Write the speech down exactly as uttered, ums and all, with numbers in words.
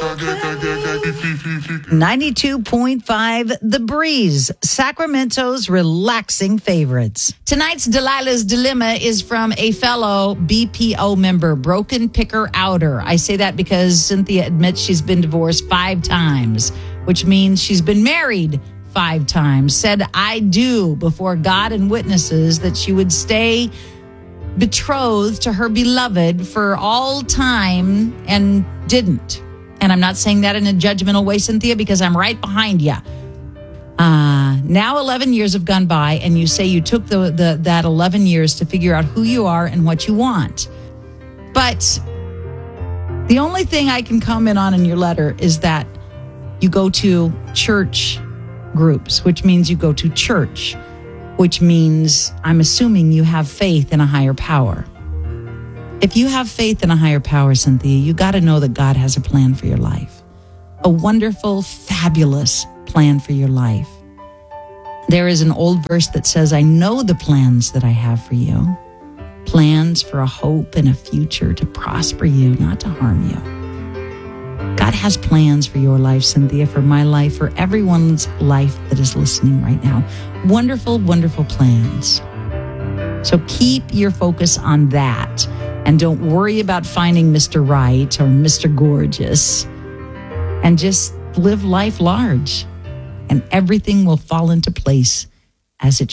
ninety-two point five The Breeze, Sacramento's relaxing favorites. Tonight's Delilah's Dilemma is from a fellow B P O member, Broken Picker Outer. I say that because Cynthia admits she's been divorced five times, which means she's been married five times. Said I do before God and witnesses that she would stay betrothed to her beloved for all time and didn't. And I'm not saying that in a judgmental way, Cynthia, because I'm right behind you. Uh, now eleven years have gone by, and you say you took the, the that eleven years to figure out who you are and what you want. But the only thing I can comment on in your letter is that you go to church groups, which means you go to church, which means I'm assuming you have faith in a higher power. If you have faith in a higher power, Cynthia, you got to know that God has a plan for your life. A wonderful, fabulous plan for your life. There is an old verse that says, I know the plans that I have for you. Plans for a hope and a future to prosper you, not to harm you. God has plans for your life, Cynthia, for my life, for everyone's life that is listening right now. Wonderful, wonderful plans. So keep your focus on that. And don't worry about finding Mister Right or Mister Gorgeous. And just live life large. And everything will fall into place as it